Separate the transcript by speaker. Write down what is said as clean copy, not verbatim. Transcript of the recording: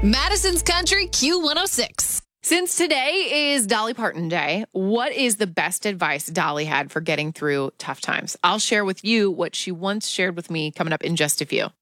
Speaker 1: Madison's Country Q106. Since today is Dolly Parton Day, what is the best advice Dolly had for getting through tough times? I'll share with you what she once shared with me coming up in just a few.